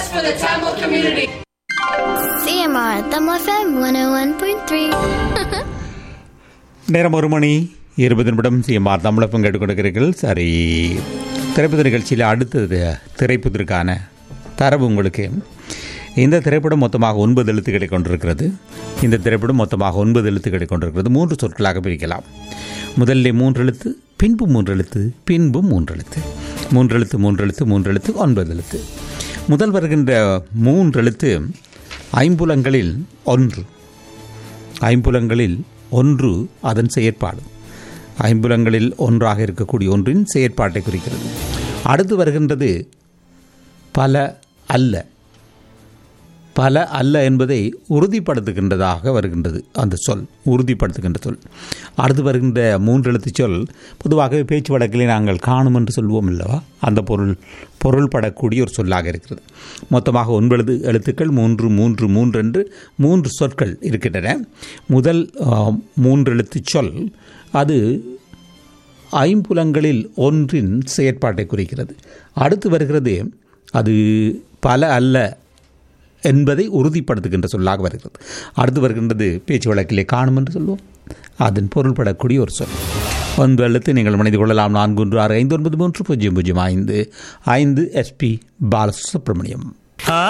for the Tamil community. CMR Tamil FM 101.3. நேரம் 1:20 CMR தமிழகம் கேட்டுக்கொண்டிருக்கிறீர்கள். சரி, திரைப்பட நிகழ்ச்சியில் அடுத்தது திரைப்பதற்கான தரவு உங்களுக்கு. இந்த திரைப்படம் மொத்தமாக 9 எழுத்துக்களை கொண்டிருக்கிறது. இந்த திரைப்படம் மொத்தமாக 9 எழுத்துக்களை கொண்டிருக்கிறது. 3 சொற்களாக பிரிக்கலாம். முதல்ல 3 எழுத்து, பின்பு 3 எழுத்து, பின்பு 3 எழுத்து, 3 எழுத்து 3 எழுத்து 3 எழுத்து 9 எழுத்து. முதல் வருகின்ற 3 எழுத்து ஐம்புலங்களில் ஒன்று. ஐம்புலங்களில் ஒன்று அதன் செயற்பாடு. ஐம்புலங்களில் ஒன்றாக இருக்கக்கூடிய ஒன்றின் செயற்பாட்டை குறிக்கிறது. அடுத்து வருகின்றது பல அல்ல. பல அல்ல என்பதை உறுதிப்படுத்துகின்றதாக வருகின்றது. அந்த சொல் உறுதிப்படுத்துகின்ற சொல். அடுத்து வருகின்ற 3 எழுத்து சொல் பொதுவாகவே பேச்சு வழக்கிலே நாங்கள் காணும் என்று சொல்வோம் அல்லவா, அந்த பொருள்படக்கூடிய ஒரு சொல்லாக இருக்கிறது. மொத்தமாக 9 எழுத்துக்கள், 3 3 3 என்று 3 சொற்கள் இருக்கின்றன. முதல் 3 எழுத்து சொல் அது ஐம்புலங்களில் ஒன்றின் செயற்பாட்டை குறிக்கிறது. அடுத்து வருகிறது அது பல அல்ல என்பதை உறுதிப்படுத்துகின்ற சொல்லாக வருகிறது. அடுத்து வருகின்றது பேச்சு வழக்கிலே காணும் என்று சொல்வோம், அதன் பொருள்படக்கூடிய ஒரு சொல். 9 எழுத்து. நீங்கள் மனித கொள்ளலாம். 4165930055 5 SP பாலசுப்ரமணியம்.